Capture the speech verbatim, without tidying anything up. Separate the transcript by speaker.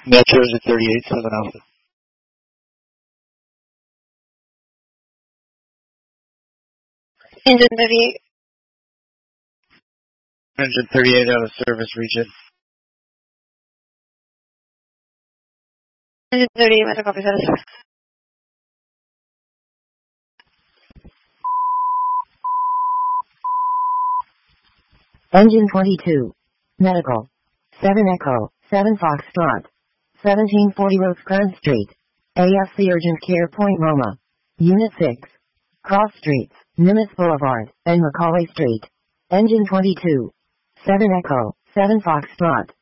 Speaker 1: Metro is at thirty-eight seven Alpha.
Speaker 2: Engine thirty-eight.
Speaker 1: Engine thirty-eight out of service region.
Speaker 2: Engine thirty-eight, Metro copy status.
Speaker 3: Engine twenty-two. Medical. seven Echo, seven Foxtrot. seventeen forty Rosecrans Street. A F C Urgent Care Point Roma. Unit six. Cross Streets, Nimitz Boulevard, and Macaulay Street. Engine twenty-two. seven Echo, seven Foxtrot.